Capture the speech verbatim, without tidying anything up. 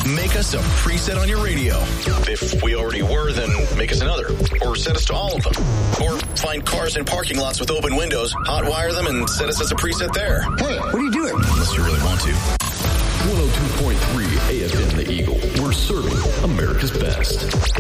Make us a preset on your radio. If we already were, then make us another. Or set us to all of them. Or find cars in parking lots with open windows, hotwire them, and set us as a preset there. Hey, what are you doing? Unless you really want to. one oh two point three A F M The Eagle. We're serving America's best.